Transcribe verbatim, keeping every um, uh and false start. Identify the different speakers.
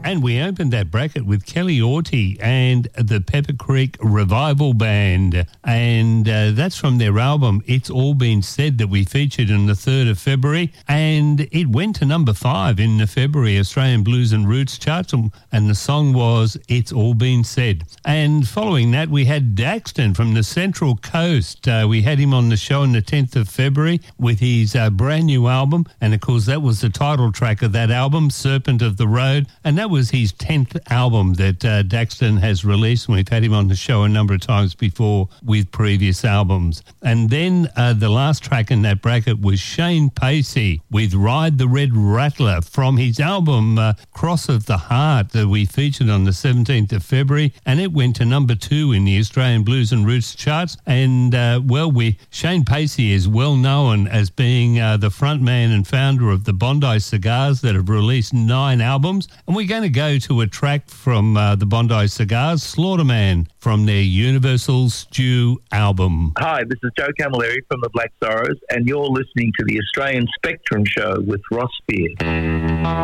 Speaker 1: And we opened that bracket with Kelly Orty and the Pepper Creek Revival Band. And uh, that's from their album It's All Been Said that we featured on the third of February. And it went to number five in the February Australian Blues and Roots charts. And the song was It's All Been Said. And following that, we had Daxton from the Central Coast. Uh, we had him on the show on the tenth of February with his uh, brand new album. And of course, that was the title track of that album, Serpent of the Road. And that was his tenth album that uh, Daxton has released. And we've had him on the show a number of times before with previous albums. And then uh, the last track in that bracket was Shane Pacey with Ride the Red Rattler from his album uh, Cross of the Heart that we featured on the seventeenth of February. And it went to number two in the Australian Blues and Roots charts. And, uh, well, we Shane Pacey is well known as being uh, the frontman and founder of the Bondi Cigars that have released nine albums. And we're going to go to a track from uh, the Bondi Cigars, Slaughterman, from their Universal Stew album.
Speaker 2: Hi, this is Joe Camilleri from the Black Sorrows, and you're listening to the Australian Spectrum Show with Ross Spear.